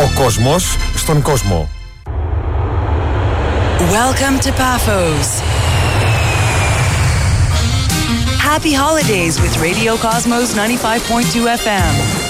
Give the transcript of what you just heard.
Ο κόσμος στον κόσμο. Welcome to Paphos. Happy holidays with Radio Cosmos 95.2 FM.